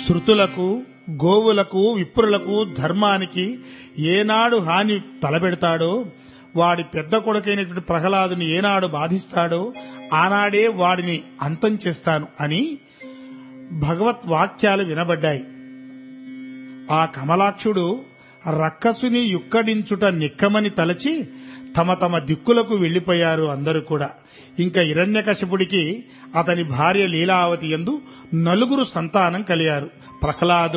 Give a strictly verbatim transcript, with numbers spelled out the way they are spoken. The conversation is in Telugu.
శృతులకు, గోవులకు, విప్రులకు, ధర్మానికి ఏనాడు హాని తలపెడతాడో, వాడి పెద్ద కొడుకైనటువంటి ప్రహ్లాదుని ఏనాడు బాధిస్తాడో ఆనాడే వాడిని అంతం చేస్తాను అని భగవత్ వాక్యాలు వినబడ్డాయి. ఆ కమలాక్షుడు రక్కసుని యుక్కడించుట నిక్కమని తలచి తమ తమ దిక్కులకు వెళ్లిపోయారు అందరూ కూడా. ఇంకా హిరణ్యకశిపుడికి అతని భార్య లీలావతి యందు నలుగురు సంతానం కలిగారు. ప్రహ్లాదుడు